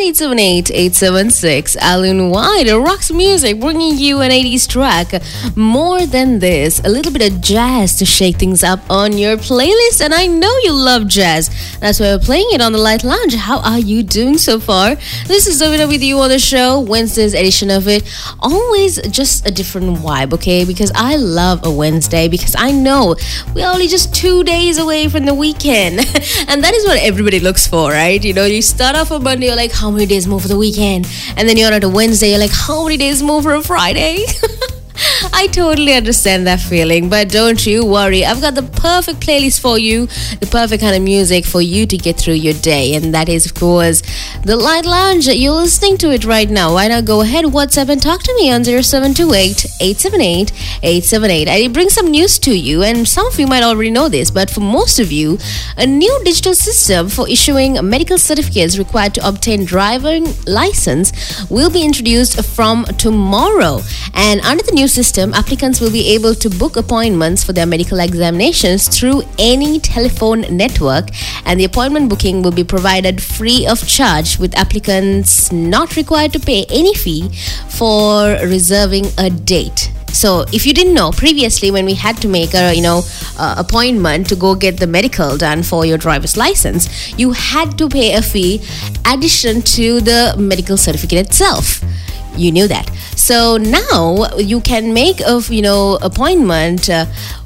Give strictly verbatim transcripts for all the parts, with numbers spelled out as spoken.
eight seven eight, eight seven six. Alan White rocks music, bringing you an eighties track. More than this, a little bit of jazz to shake things up on your playlist. And I know you love jazz. That's why we're playing it on the Light Lounge. How are you doing so far? This is Davina with you on the show. Wednesday's edition of it. Always just a different vibe, okay? Because I love a Wednesday, because I know we're only just two days away from the weekend. And that is what everybody looks for, right? You know, you start off on Monday, you're like, how many days more for the weekend? And then you're on a Wednesday, you're like, how many days more for a Friday? I totally understand that feeling, but don't you worry. I've got the perfect playlist for you, the perfect kind of music for you to get through your day. And that is, of course, the Light Lounge. You're listening to it right now. Why not go ahead, WhatsApp and talk to me on zero seven two eight, eight seven eight, eight seven eight. I bring some news to you, and some of you might already know this, but for most of you, a new digital system for issuing medical certificates required to obtain driving license will be introduced from tomorrow. And under the new system, applicants will be able to book appointments for their medical examinations through any telephone network, and the appointment booking will be provided free of charge, with applicants not required to pay any fee for reserving a date. So if you didn't know, previously when we had to make a you know uh, appointment to go get the medical done for your driver's license, you had to pay a fee addition to the medical certificate itself. You knew that. So now you can make a you know appointment uh,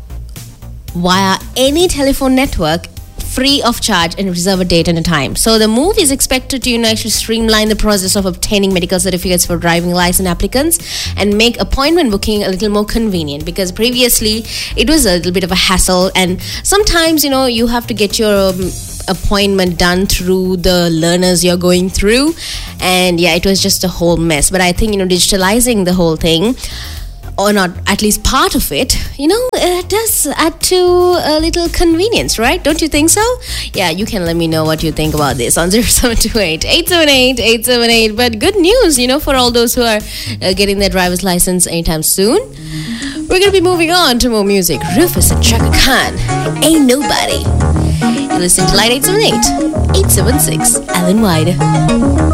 via any telephone network, free of charge, and reserve a date and a time. So the move is expected to you know, actually streamline the process of obtaining medical certificates for driving license applicants and make appointment booking a little more convenient, because previously it was a little bit of a hassle, and sometimes you know you have to get your um, appointment done through the learners you're going through, and yeah, it was just a whole mess. But I think you know digitalizing the whole thing, or not at least part of it, you know, it does add to a little convenience, right? Don't you think so? Yeah, you can let me know what you think about this on zero seven two eight, eight seven eight, eight seven eight. But good news, you know, for all those who are uh, getting their driver's license anytime soon. We're going to be moving on to more music. Rufus and Chaka Khan, Ain't Nobody. You listen to Light eight seven eight, eight seven six, Alan White.